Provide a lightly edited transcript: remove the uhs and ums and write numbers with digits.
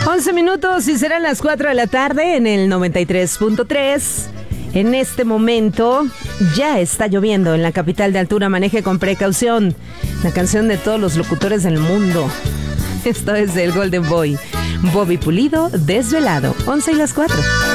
11 minutos y serán las 4 de la tarde en el 93.3. En este momento ya está lloviendo en la capital de altura. Maneje con precaución. La canción de todos los locutores del mundo. Esto es del Golden Boy. Bobby Pulido, Desvelado. 11 y las 4.